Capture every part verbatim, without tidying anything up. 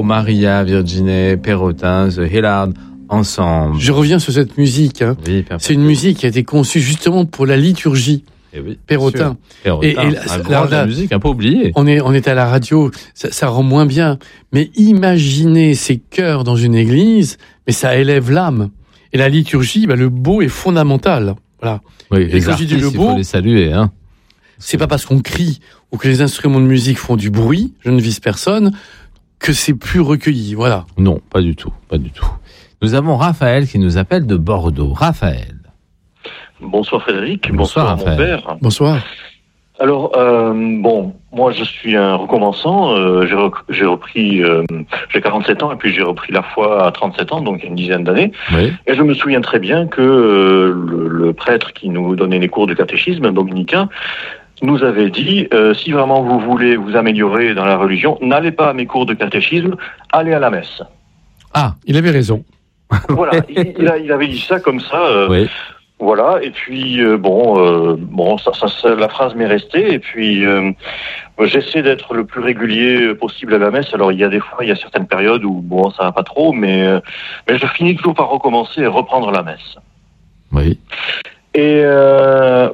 Maria, Virginie, Perrotin, The Hillard, ensemble. Je reviens sur cette musique. Hein. Oui, c'est une musique qui a été conçue justement pour la liturgie. Et oui, Perrotin. Perrotin. Et, et la, un grand de la musique, un peu oublié. On est, on est à la radio, ça, ça rend moins bien. Mais imaginez ces chœurs dans une église, mais ça élève l'âme. Et la liturgie, bah, le beau est fondamental. Voilà. Oui, les artistes, le beau, il faut les saluer. Hein. C'est pas parce qu'on crie ou que les instruments de musique font du bruit, je ne vise personne, que c'est plus recueilli. Voilà. Non, pas du tout, pas du tout. Nous avons Raphaël qui nous appelle de Bordeaux. Raphaël. Bonsoir Frédéric, bonsoir, bonsoir mon père. Bonsoir. Alors, euh, bon, moi je suis un recommençant, euh, j'ai, rec- j'ai repris, euh, j'ai quarante-sept ans et puis j'ai repris la foi à trente-sept ans, donc il y a une dizaine d'années. Oui. Et je me souviens très bien que euh, le, le prêtre qui nous donnait les cours de catéchisme, dominicain, nous avait dit, euh, si vraiment vous voulez vous améliorer dans la religion, n'allez pas à mes cours de catéchisme, allez à la messe. Ah, il avait raison. Voilà, il, il, a, il avait dit ça comme ça. Euh, oui. Voilà, et puis euh, bon, euh, bon, ça, ça, ça, la phrase m'est restée. Et puis euh, j'essaie d'être le plus régulier possible à la messe. Alors il y a des fois, il y a certaines périodes où bon, ça va pas trop, mais euh, mais je finis toujours par recommencer et reprendre la messe. Oui. Et euh,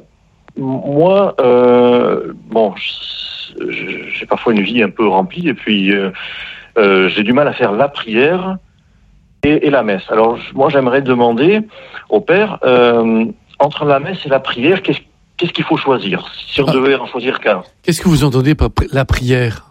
moi, euh, bon, j'ai parfois une vie un peu remplie, et puis euh, euh, j'ai du mal à faire la prière et, et la messe. Alors moi, j'aimerais demander au Père, euh, entre la messe et la prière, qu'est-ce, qu'est-ce qu'il faut choisir, si on ah. devait en choisir qu'un? Qu'est-ce que vous entendez par la prière?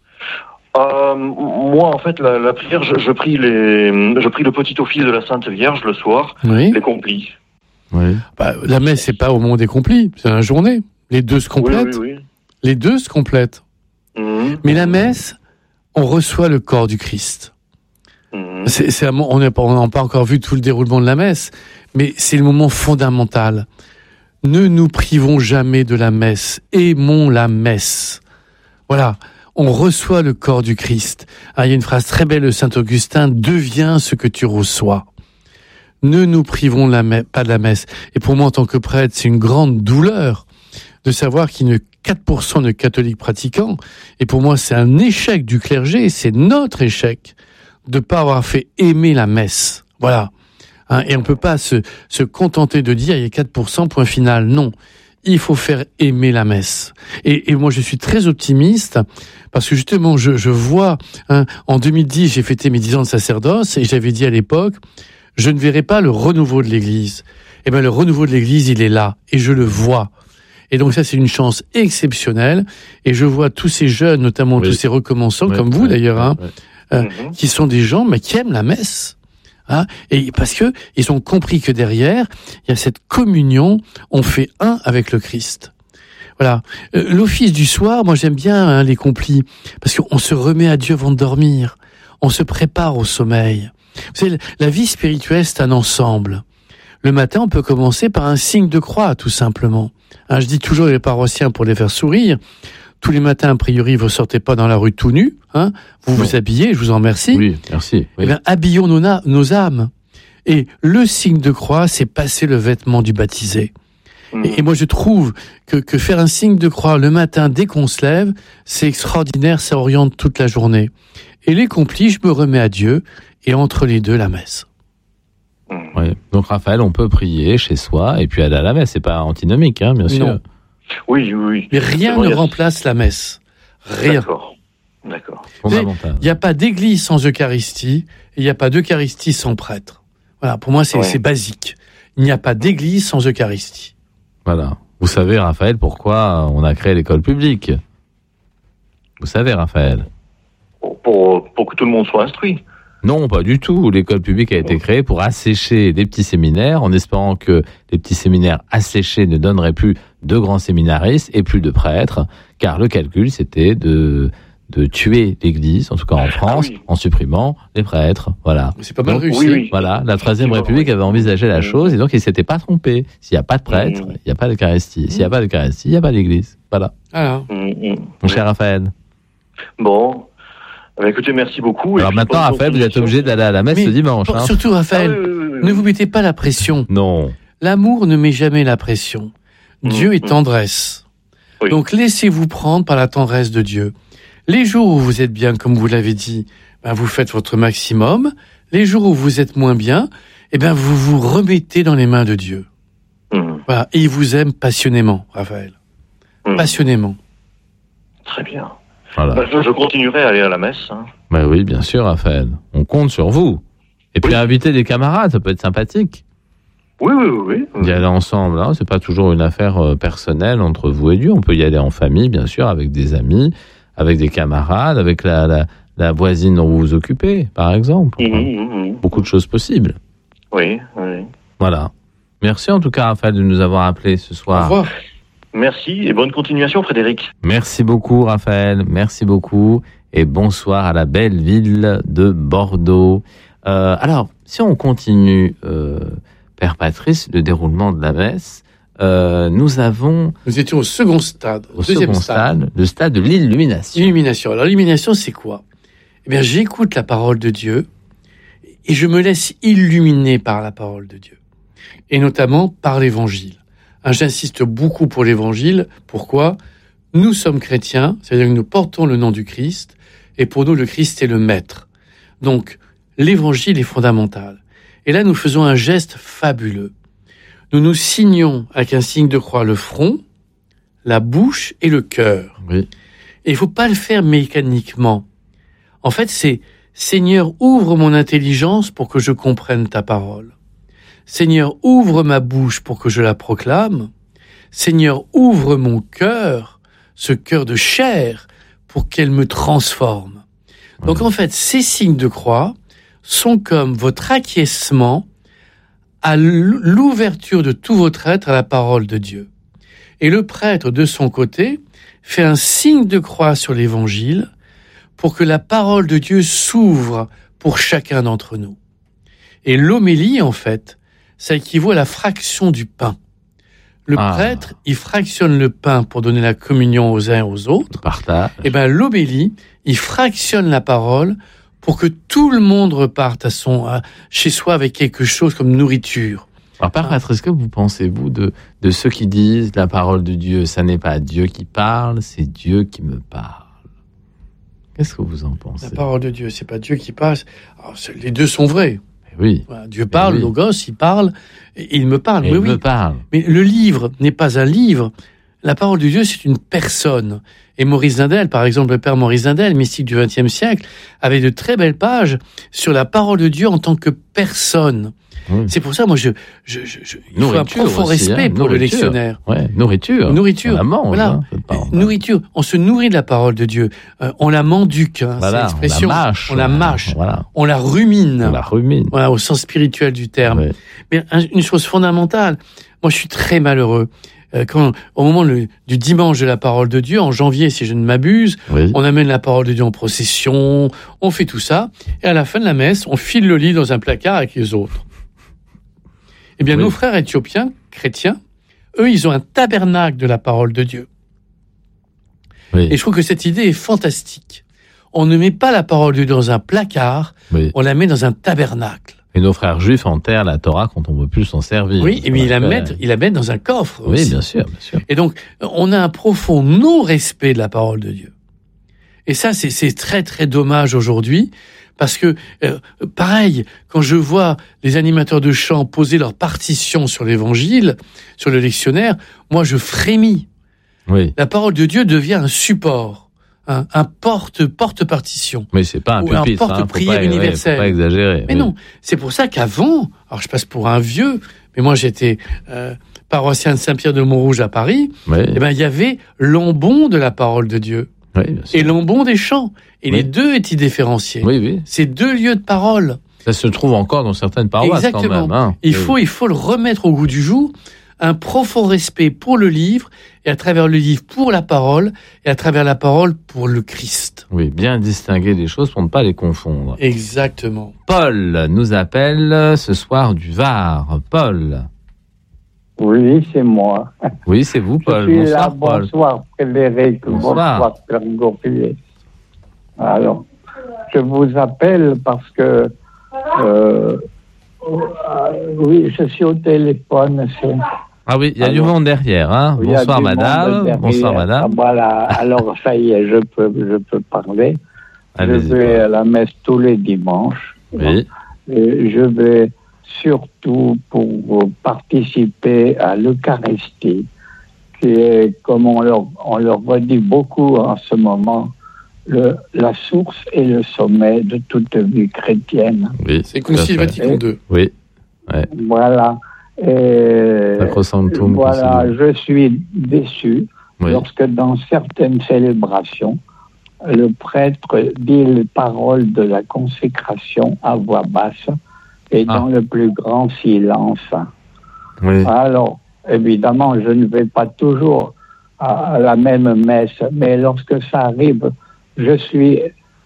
Euh, moi, en fait, la, la prière, je, je prie les, je prie le petit office de la Sainte Vierge le soir, oui. les complis. Oui. Bah, la messe, c'est pas au moment des complis, c'est dans la journée. Les deux se complètent. Oui, oui, oui. Les deux se complètent. Mmh. Mais la messe, on reçoit le corps du Christ. Mmh. C'est, c'est un, on n'a pas encore vu tout le déroulement de la messe, mais c'est le moment fondamental. Ne nous privons jamais de la messe. Aimons la messe. Voilà. On reçoit le corps du Christ. Ah, il y a une phrase très belle de Saint Augustin, « Deviens ce que tu reçois ». Ne nous privons la me- pas de la messe. Et pour moi, en tant que prêtre, c'est une grande douleur de savoir qu'il y a quatre pour cent de catholiques pratiquants. Et pour moi, c'est un échec du clergé, c'est notre échec de ne pas avoir fait aimer la messe. Voilà. Hein, et on ne peut pas se, se contenter de dire il y a quatre pour cent, point final. Non. Il faut faire aimer la messe. Et, et moi, je suis très optimiste parce que justement, je, je vois, hein, en deux mille dix, j'ai fêté mes dix ans de sacerdoce et j'avais dit à l'époque, je ne verrai pas le renouveau de l'Église. Eh bien, le renouveau de l'Église, il est là, et je le vois. Et donc ça, c'est une chance exceptionnelle. Et je vois tous ces jeunes, notamment oui. tous ces recommençants, oui, comme vous oui, d'ailleurs, hein, oui. euh, mm-hmm. qui sont des gens, mais qui aiment la messe. Hein, et parce que ils ont compris que derrière, il y a cette communion, on fait un avec le Christ. Voilà. Euh, l'office du soir, moi j'aime bien hein, les complis, parce qu'on se remet à Dieu avant de dormir. On se prépare au sommeil. Vous savez, la vie spirituelle, c'est un ensemble. Le matin, on peut commencer par un signe de croix, tout simplement. Hein, je dis toujours aux paroissiens pour les faire sourire. Tous les matins, a priori, vous sortez pas dans la rue tout nu. Hein, vous non. vous habillez, je vous en remercie. Oui, merci. Oui. Eh bien, habillons nos, na- nos âmes. Et le signe de croix, c'est passer le vêtement du baptisé. Mmh. Et, et moi, je trouve que, que faire un signe de croix le matin, dès qu'on se lève, c'est extraordinaire, ça oriente toute la journée. Et les complis, je me remets à Dieu. Et entre les deux, la messe. Oui. Donc, Raphaël, on peut prier chez soi et puis aller à la messe. C'est pas antinomique, hein, bien sûr. Non. Oui, oui. Mais rien ne remplace la messe. Rien. D'accord. D'accord. Il n'y a pas d'église sans Eucharistie et il n'y a pas d'Eucharistie sans prêtre. Voilà, pour moi, c'est, ouais. c'est basique. Il n'y a pas d'église sans Eucharistie. Voilà. Vous savez, Raphaël, pourquoi on a créé l'école publique? Vous savez, Raphaël? Pour, pour que tout le monde soit instruit. Non, pas du tout. L'école publique a été créée pour assécher des petits séminaires, en espérant que les petits séminaires asséchés ne donneraient plus de grands séminaristes et plus de prêtres, car le calcul, c'était de, de tuer l'Église, en tout cas en France, ah oui. en supprimant les prêtres. Voilà. Mais c'est pas mal donc, réussi. Oui, oui. Voilà, la Troisième République avait envisagé la chose, et donc il ne s'était pas trompé. S'il n'y a pas de prêtre, il n'y a pas d'Eucharistie. S'il n'y a pas d'Eucharistie, il n'y a pas d'Église. Voilà. Alors. Mon cher Raphaël. Bon. Bah écoutez, merci beaucoup. Alors maintenant, Raphaël, vous êtes obligé d'aller à la messe Mais, ce dimanche. Hein. Surtout, Raphaël, ah, oui, oui, oui, ne vous mettez pas la pression. Non. L'amour ne met jamais la pression. Dieu mmh, est tendresse. Oui. Donc laissez-vous prendre par la tendresse de Dieu. Les jours où vous êtes bien, comme vous l'avez dit, ben vous faites votre maximum. Les jours où vous êtes moins bien, eh ben vous vous remettez dans les mains de Dieu. Mmh. Voilà. Et il vous aime passionnément, Raphaël. Mmh. Passionnément. Très bien. Voilà. Ben, je, je continuerai à aller à la messe. Hein. Ben oui, bien sûr, Raphaël. On compte sur vous. Et puis oui. Inviter des camarades, ça peut être sympathique. Oui, oui, oui. oui. Y aller ensemble, hein, c'est pas toujours une affaire euh, personnelle entre vous et Dieu. On peut y aller en famille, bien sûr, avec des amis, avec des camarades, avec la, la, la voisine dont vous vous occupez, par exemple. Mmh, enfin, mmh, mmh. Beaucoup de choses possibles. Oui, oui. Voilà. Merci en tout cas, Raphaël, de nous avoir appelés ce soir. Au revoir. Merci et bonne continuation, Frédéric. Merci beaucoup, Raphaël. Merci beaucoup. Et bonsoir à la belle ville de Bordeaux. Euh, alors, si on continue, euh, Père Patrice, le déroulement de la messe, euh, nous avons... Nous étions au second stade. Au second stade, stade, le stade de l'illumination. L'illumination. Alors, l'illumination, c'est quoi ? Eh bien, j'écoute la parole de Dieu et je me laisse illuminer par la parole de Dieu. Et notamment par l'évangile. Hein, j'insiste beaucoup pour l'évangile. Pourquoi ? Nous sommes chrétiens, c'est-à-dire que nous portons le nom du Christ, et pour nous, le Christ est le maître. Donc, l'évangile est fondamental. Et là, nous faisons un geste fabuleux. Nous nous signons avec un signe de croix le front, la bouche et le cœur. Oui. Et il ne faut pas le faire mécaniquement. En fait, c'est « Seigneur, ouvre mon intelligence pour que je comprenne ta parole. Seigneur, ouvre ma bouche pour que je la proclame. Seigneur, ouvre mon cœur, ce cœur de chair, pour qu'elle me transforme. » Donc en fait, ces signes de croix sont comme votre acquiescement à l'ouverture de tout votre être à la parole de Dieu. Et le prêtre, de son côté, fait un signe de croix sur l'évangile pour que la parole de Dieu s'ouvre pour chacun d'entre nous. Et l'homélie, en fait, ça équivaut à la fraction du pain. Le ah. prêtre, il fractionne le pain pour donner la communion aux uns et aux autres. Partage. Et ben l'homélie, il fractionne la parole pour que tout le monde reparte à son, à, chez soi avec quelque chose comme nourriture. Alors, Père Prêtre, est-ce que vous pensez, vous, de, de ceux qui disent la parole de Dieu, ça n'est pas Dieu qui parle, c'est Dieu qui me parle? Qu'est-ce que vous en pensez? La parole de Dieu, c'est pas Dieu qui parle. Alors, les deux sont vrais. Oui. Voilà, Dieu parle, oui. Logos, il parle, et il me parle. Et Mais il oui. me parle. Mais le livre n'est pas un livre. La parole de Dieu, c'est une personne. Et Maurice Zindel, par exemple, le père Maurice Zindel, mystique du vingtième siècle, avait de très belles pages sur la parole de Dieu en tant que personne. Oui. C'est pour ça, moi, je, je, je, je il faut un profond aussi, respect hein, pour le lectionnaire. Ouais, nourriture. Nourriture. On la mange, voilà. Hein, nourriture. On se nourrit de la parole de Dieu. Euh, on la menduque, hein, voilà, c'est l'expression. On la mâche. On la mâche. Voilà. On la rumine. On la rumine. Voilà, au sens spirituel du terme. Ouais. Mais une chose fondamentale, moi, je suis très malheureux. Quand, au moment le, du dimanche de la parole de Dieu, en janvier, si je ne m'abuse, oui. on amène la parole de Dieu en procession, on fait tout ça, et à la fin de la messe, on file le livre dans un placard avec les autres. Eh bien, oui. nos frères éthiopiens, chrétiens, eux, ils ont un tabernacle de la parole de Dieu. Oui. Et je trouve que cette idée est fantastique. On ne met pas la parole de Dieu dans un placard, oui. on la met dans un tabernacle. Et nos frères juifs enterrent la Torah quand on ne veut plus s'en servir. Oui, mais ils la mettent, ils la mettent dans un coffre Oui, aussi. bien sûr, bien sûr. Et donc, on a un profond non-respect de la parole de Dieu. Et ça, c'est, c'est très, très dommage aujourd'hui, parce que, euh, pareil, quand je vois les animateurs de chant poser leur partition sur l'évangile, sur le lectionnaire, moi, je frémis. Oui. La parole de Dieu devient un support. Un, un porte porte partition. Mais c'est pas un pupitre, un porte hein, prière pas, universelle. Faut pas exagérer. Mais oui. non, c'est pour ça qu'avant, alors je passe pour un vieux, mais moi j'étais euh, paroissien de Saint-Pierre de Montrouge à Paris. Oui. Et ben il y avait l'ambon de la parole de Dieu oui, bien sûr. et l'ambon des chants, et oui. les deux étaient différenciés. Oui, oui. C'est deux lieux de parole. Ça se trouve encore dans certaines paroisses. Exactement. Quand même, hein. Il oui. faut il faut le remettre au goût du jour. Un profond respect pour le livre, et à travers le livre pour la parole, et à travers la parole pour le Christ. Oui, bien distinguer les choses pour ne pas les confondre. Exactement. Paul nous appelle ce soir du Var. Paul. Oui, c'est moi. Oui, c'est vous, Paul. Je suis bonsoir, là. Paul. Bonsoir, Frédéric. Bonsoir. Bonsoir, Père Gaufrier. Alors, je vous appelle parce que... Euh, Euh, oui, je suis au téléphone. C'est, Ah oui, il y a Alors, du monde derrière. Hein. il y a Bonsoir du monde madame. derrière. Bonsoir madame. Ah, voilà, alors ça y est, je peux, je peux parler. Allez-y, je vais Paul. à la messe tous les dimanches. Oui. Et je vais surtout pour participer à l'Eucharistie, qui est, comme on leur, on leur redit beaucoup en ce moment, le, la source et le sommet de toute vie chrétienne. Oui. C'est Concile tout à fait. Vatican deux. Oui. Ouais. Voilà. Et Sacrosanctum voilà, Concilium. je suis déçu Oui. lorsque dans certaines célébrations, le prêtre dit les paroles de la consécration à voix basse et Ah. dans le plus grand silence. Oui. Alors, évidemment, je ne vais pas toujours à, à la même messe, mais lorsque ça arrive, je suis,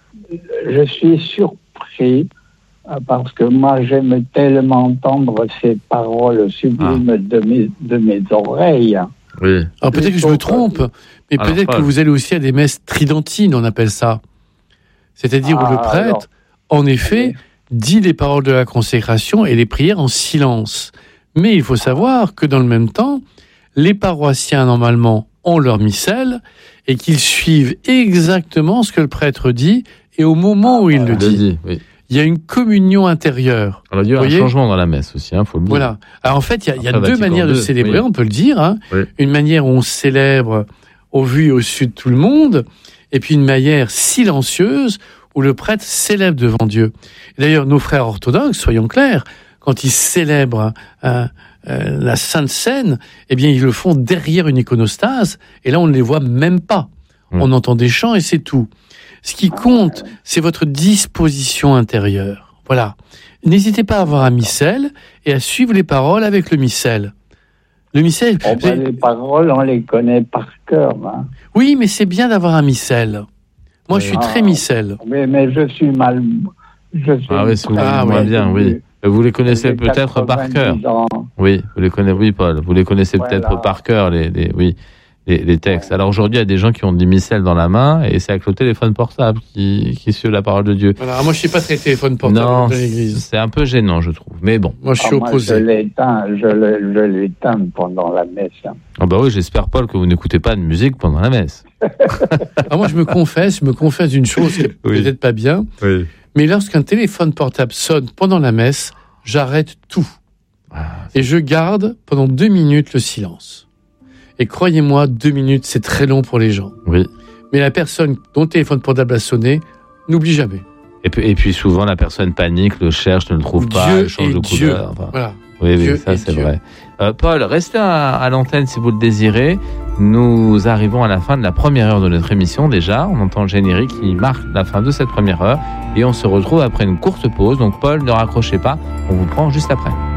je suis surpris euh, parce que moi, j'aime tellement entendre ces paroles sublimes Ah. de, mes, de mes oreilles. Oui. Alors peut-être que je me trompe, mais Alors, peut-être que Paul. vous allez aussi à des messes tridentines, on appelle ça. C'est-à-dire où Ah, le prêtre, alors. en effet, dit les paroles de la consécration et les prières en silence. Mais il faut savoir que dans le même temps, les paroissiens, normalement, ont leur missel et qu'ils suivent exactement ce que le prêtre dit et au moment où il le Je le dit. dis, oui. Il y a une communion intérieure. Alors, il y a eu un Voyez changement dans la messe aussi, il faut le dire. Voilà. Alors en fait, il y a, il y a Après deux Vatican manières de deux, célébrer, oui. on peut le dire. Hein. Oui. Une manière où on célèbre au vu et au su de tout le monde, et puis une manière silencieuse où le prêtre célèbre devant Dieu. Et d'ailleurs, nos frères orthodoxes, soyons clairs, quand ils célèbrent euh, euh, la Sainte Seine, eh bien, ils le font derrière une iconostase, et là, on ne les voit même pas. Mmh. On entend des chants et c'est tout. Ce qui compte, c'est votre disposition intérieure. Voilà. N'hésitez pas à avoir un missel et à suivre les paroles avec le missel. Le missel. Oh, ben, les paroles, on les connaît par cœur. Hein. Oui, mais c'est bien d'avoir un missel. Moi, Oui. je suis Ah. très missel. Oui, mais je suis mal. Je suis Ah oui, si vous très Ah, moins ouais. bien, oui. Vous les connaissez J'ai peut-être par cœur. quatre-vingt-dix ans. Oui, vous les connaissez, oui, Paul. Vous les connaissez Voilà. peut-être par cœur, les, les, oui, les, les textes. Alors aujourd'hui, il y a des gens qui ont des missels dans la main et c'est avec le téléphone portable qui, qui suit la parole de Dieu. Voilà. Alors, moi, je suis pas très téléphone portable Non, dans l'église. c'est un peu gênant, je trouve. Mais bon. Moi, je suis Ah, moi, je opposé. l'éteins, je, le- je l'éteins pendant la messe. hein. Ah bah oui, j'espère, Paul, que vous n'écoutez pas de musique pendant la messe. Alors, moi, je me confesse, je me confesse d'une chose qui est Oui. peut-être pas bien, Oui. mais lorsqu'un téléphone portable sonne pendant la messe, j'arrête tout. Et je garde pendant deux minutes le silence. Et croyez-moi, deux minutes, c'est très long pour les gens. Oui. Mais la personne dont le téléphone portable a sonné, n'oublie jamais. Et puis, et puis souvent, la personne panique, le cherche, ne le trouve pas, Dieu elle change est de Dieu. couleur. Enfin, Voilà. oui, oui, Dieu ça est c'est Dieu. vrai. Euh, Paul, restez à, à l'antenne si vous le désirez. Nous arrivons à la fin de la première heure de notre émission déjà. On entend le générique qui marque la fin de cette première heure. Et on se retrouve après une courte pause. Donc Paul, ne raccrochez pas, on vous prend juste après.